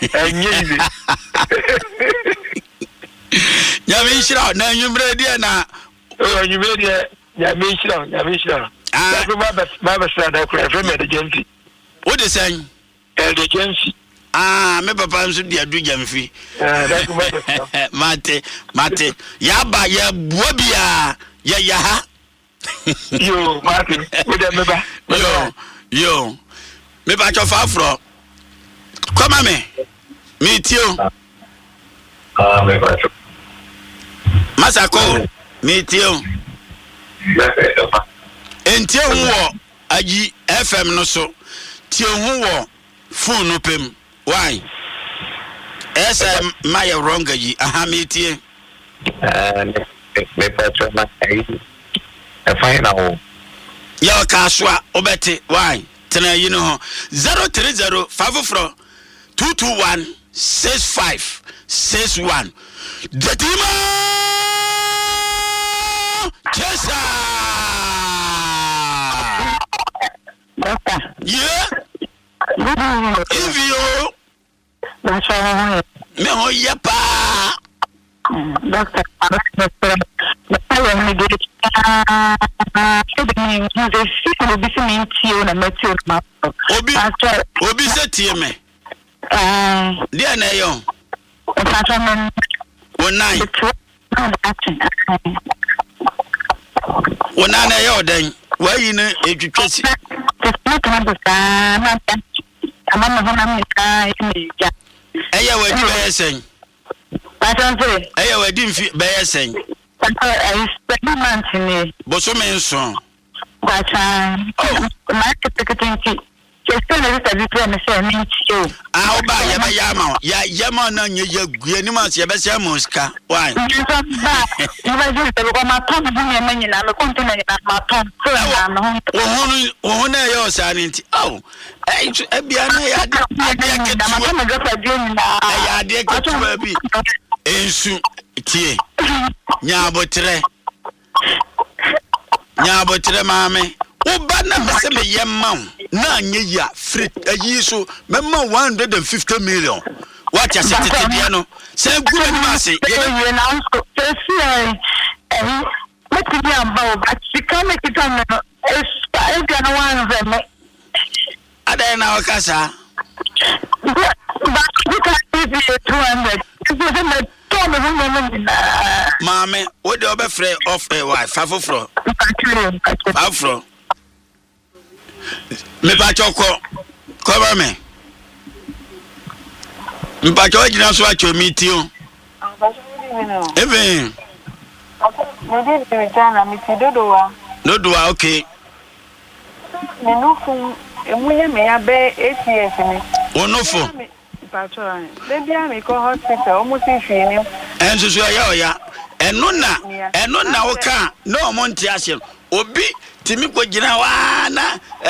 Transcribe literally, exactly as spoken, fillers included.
enye ya me shira na nwumre dia na o nwumre dia ya me shira ya me shira ah ko ba ba ba sa da ko e from the Jamfi what is saying el de Jamfi ah me papa nso dia du Jamfi ah da ko ba mate mate ya ba ya bua bia ya ya ha yo mate o de me ba yo yo me ba cho fa fro come on me me tio ah me ba cho Masako me tio enti wo aji F M no so ti hu wo phone no pem why S M my wrong aji aha me tie eh me patro ma ai e final ya ka so a obete why tena yi no ho zero three zero five four two two one six five six one Detima Chesa Doctor. Yeah. If you That's all. Me ho yepa. Doctor. Doctor. I get it. Ah, so the name is the city business you na metro ma. Obi Obi se tie me. Ah, dia na yo. Doctor man. Wonai. Wona na yo dan. Why you know edwetwesi? Eya wadi be yesen. Patonse. Eya wadi mfi be yesen. I spend months in it. Boso me nso. But uh, my secretary, just a little bit of a mean you. Ah, oba ya ba ya ma. Ya ya ma na nye ya gu ni ma se be se muska. Why? You just just go my tongue and many na me continue na my tongue. Wo hunu wo hunu e yo sa ni nti. Oh. Eh e bia na ya de ya ke tu. Ma go fa di na. Ya de ke tu bi. Ensu tie. Nya abotre. Nya abotre maame. Oba na me se me yemma na anye ya free ayi so me ma one hundred fifty million. What you say tete dia no? Say guru ni ma say. You na so say eh what be about but she can make it on is I can one of them. Ada na wakasa. But you can be two hundred. Mame, what do you be off a wife? Fafro. Fafro. Me pa choko. Cover me. Me pa choko jina so acho meet you. Even. Me did return me ti dodowa. Dodowa okay. Me no fun emuye me ya be eight years ni. Onofo. Patron. Baby am ko hospital almost fi ni. Enso so ya oya. Eno na, eno na wo ka no mo nti asem. Obi timi ko gina wa na